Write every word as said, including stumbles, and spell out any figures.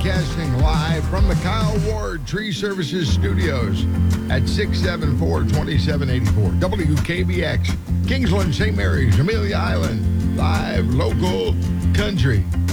broadcasting live from the Kyle Ward Tree Services Studios at six seven four, two seven eight four. W K B X, Kingsland, Saint Mary's, Amelia Island, live local country.